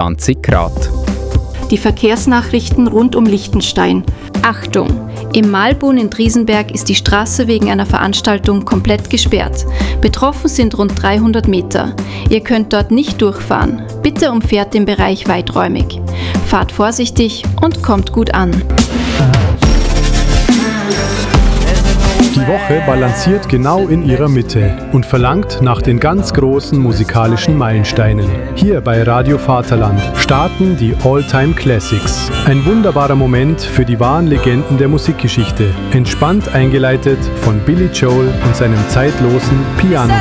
20 Grad. Die Verkehrsnachrichten rund um Liechtenstein. Achtung! Im Malbun in Driesenberg ist die Straße wegen einer Veranstaltung komplett gesperrt. Betroffen sind rund 300 Meter. Ihr könnt dort nicht durchfahren. Bitte umfährt den Bereich weiträumig. Fahrt vorsichtig und kommt gut an. Die Woche balanciert genau in ihrer Mitte und verlangt nach den ganz großen musikalischen Meilensteinen. Hier bei Radio Vaterland starten die All-Time Classics. Ein wunderbarer Moment für die wahren Legenden der Musikgeschichte. Entspannt eingeleitet von Billy Joel und seinem zeitlosen Piano.